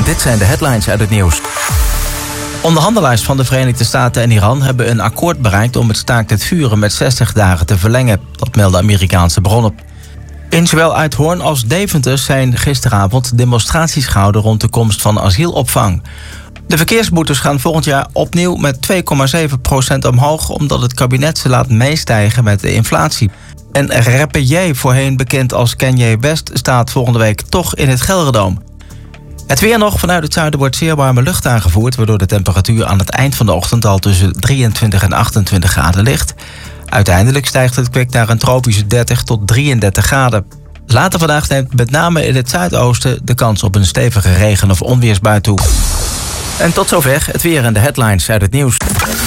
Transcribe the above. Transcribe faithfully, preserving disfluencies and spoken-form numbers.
Dit zijn de headlines uit het nieuws. Onderhandelaars van de Verenigde Staten en Iran hebben een akkoord bereikt om het staakt het vuren met zestig dagen te verlengen. Dat melden Amerikaanse bronnen. In zowel Uithoorn als Deventer zijn gisteravond demonstraties gehouden rond de komst van asielopvang. De verkeersboetes gaan volgend jaar opnieuw met twee komma zeven procent omhoog, omdat het kabinet ze laat meestijgen met de inflatie. En rapper Ye, voorheen bekend als Kanye West, staat volgende week toch in het Gelderdoom. Het weer nog. Vanuit het zuiden wordt zeer warme lucht aangevoerd, waardoor de temperatuur aan het eind van de ochtend al tussen drieëntwintig en achtentwintig graden ligt. Uiteindelijk stijgt het kwik naar een tropische dertig tot drieëndertig graden. Later vandaag neemt met name in het zuidoosten de kans op een stevige regen- of onweersbui toe. En tot zover het weer en de headlines uit het nieuws.